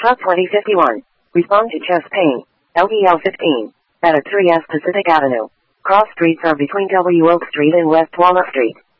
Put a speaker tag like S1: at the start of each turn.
S1: Top 2051. Respond to chest pain. LDL 15. At 3S Pacific Avenue. Cross streets are between W Oak Street and West Walnut Street.